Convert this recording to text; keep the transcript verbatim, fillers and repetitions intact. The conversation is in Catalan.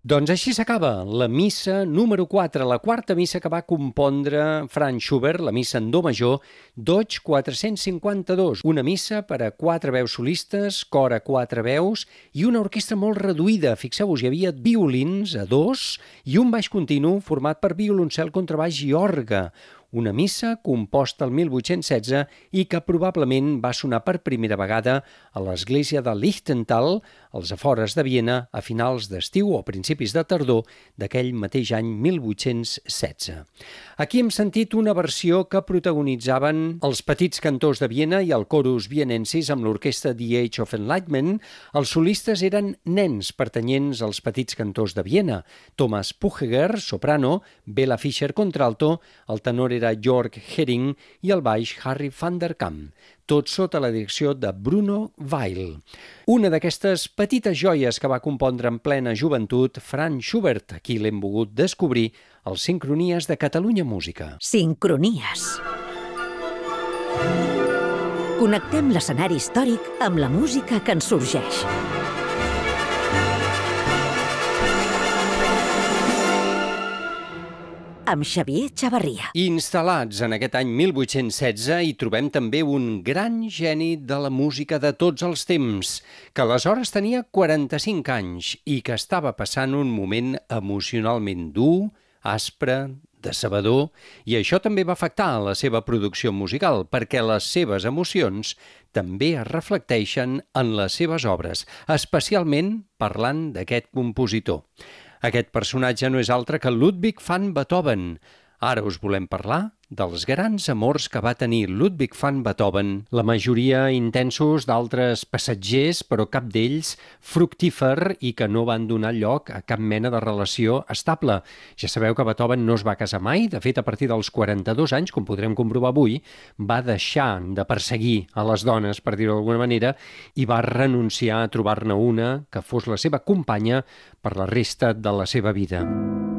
Doncs així s'acaba la missa número quatre, la quarta missa que va compondre Franz Schubert, la missa en do major, Deutsch quatre-cents cinquanta-dos, una missa per a quatre veus solistes, cor a quatre veus i una orquestra molt reduïda. Fixeu-vos, hi havia violins a dos i un baix continu format per violoncel, contrabaix i orgue. Una missa composta el mil vuit-cents setze i que probablement va sonar per primera vegada a l'església de Lichtental, als afores de Viena, a finals d'estiu o principis de tardor d'aquell mateix any mil vuit-cents setze. Aquí hem sentit una versió que protagonitzaven els petits cantors de Viena i el Chorus Vienensis amb l'orquestra The Age of Enlightenment. Els solistes eren nens pertanyents als petits cantors de Viena. Thomas Pucheger, soprano, Bela Fischer, contralto, el tenor era Jörg Hering i el baix Harry van der Kamp, tot sota la direcció de Bruno Weil. Una d'aquestes petites joies que va compondre en plena joventut Franz Schubert, a qui l'hem volgut descobrir als Sincronies de Catalunya Música. Sincronies. Connectem l'escenari històric amb la música que ens sorgeix. Amb Xavier Chavarria. Instal·lats en aquest any mil vuit-cents setze hi trobem també un gran geni de la música de tots els temps, que aleshores tenia quaranta-cinc anys i que estava passant un moment emocionalment dur, aspre, decebedor, i això també va afectar la seva producció musical, perquè les seves emocions també es reflecteixen en les seves obres, especialment parlant d'aquest compositor. Aquest personatge no és altre que Ludwig van Beethoven. Ara us volem parlar dels grans amors que va tenir Ludwig van Beethoven, la majoria intensos, d'altres passatgers, però cap d'ells fructífer i que no van donar lloc a cap mena de relació estable. Ja sabeu que Beethoven no es va casar mai, de fet, a partir dels quaranta-dos anys, com podrem comprovar avui, va deixar de perseguir a les dones, per dir-ho d'alguna manera, i va renunciar a trobar-ne una que fos la seva companya per la resta de la seva vida.